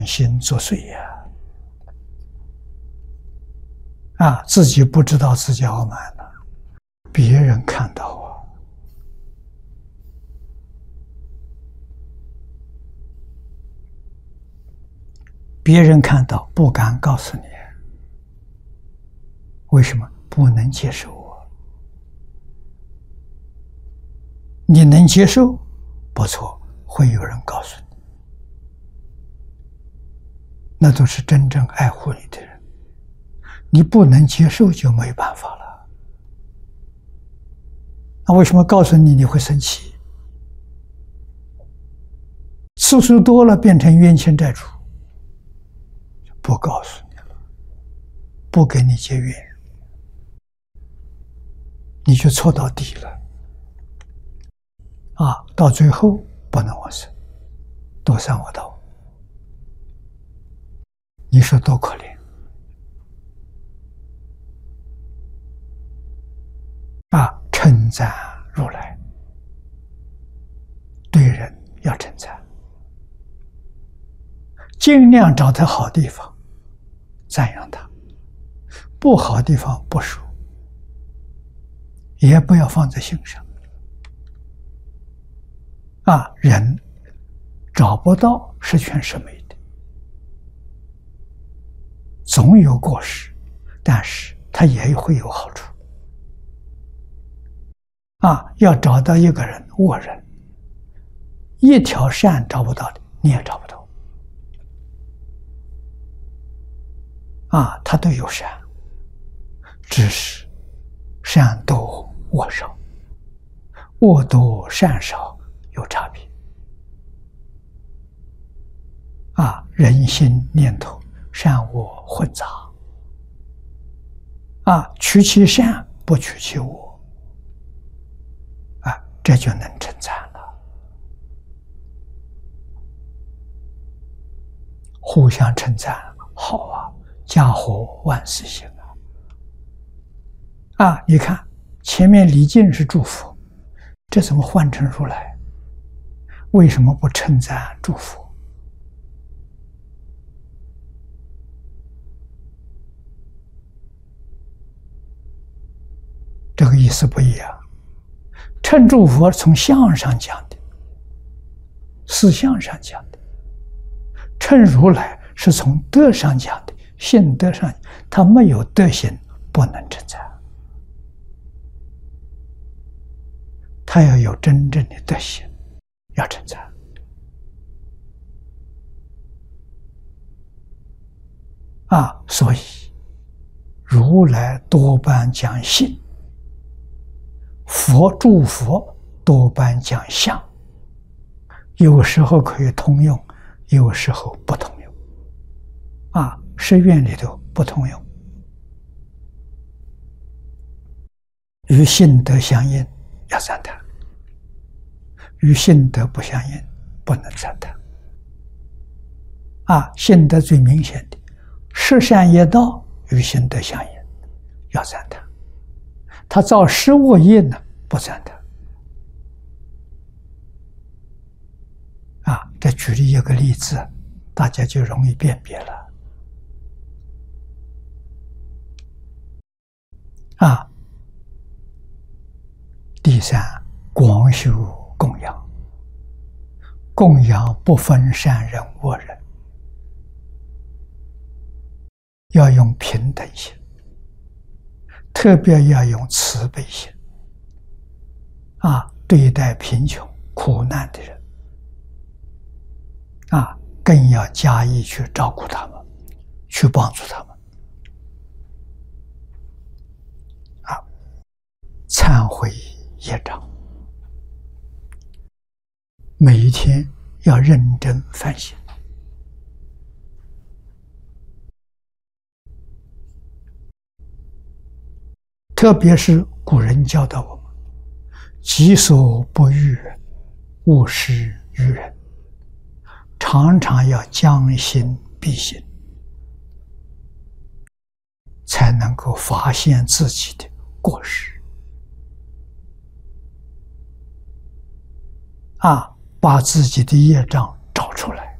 心作祟呀！自己不知道自己傲慢了，别人看到啊，别人看到不敢告诉你，为什么？不能接受我。你能接受，不错，会有人告诉你，那都是真正爱护你的人。你不能接受就没办法了。那为什么告诉你你会生气？次数多了变成冤亲债主，不告诉你了，不给你结怨，你就错到底了。到最后不能往生，堕三恶道。你说多可怜称赞如来，对人要称赞，尽量找到好地方赞扬他，不好地方不说，也不要放在心上。人找不到十全十美的，总有过失，但是他也会有好处。要找到一个人恶人，一条善找不到的，你也找不到。他都有善，只是善多恶少，恶多善少有差别。人心念头善恶混杂，取其善不取其恶，这就能称赞了。互相称赞，好啊，家和万事兴你看前面礼敬是祝福，这怎么换成如来？为什么不称赞祝福？这个意思不一样。称祝福从相上讲的，思相上讲的；称如来是从德上讲的，性德上，他没有德行，不能称赞。他要有真正的德行，要称赞。所以如来多半讲性，佛诸佛多半讲相，有时候可以通用，有时候不通用。十愿里头不通用。与性德相应要赞叹，与性德不相应不能赞叹。性德最明显的十善业道与性德相应，要赞叹。他造十恶业呢，不赞叹。这举例一个例子，大家就容易辨别了。第三，广修供养，供养不分善人恶人，要用平等心，特别要用慈悲心。对待贫穷苦难的人，更要加以去照顾他们，去帮助他们。忏悔业障，每一天要认真反省。特别是古人教导我们，己所不欲，勿施于人，常常要将心比心，才能够发现自己的过失。把自己的业障找出来，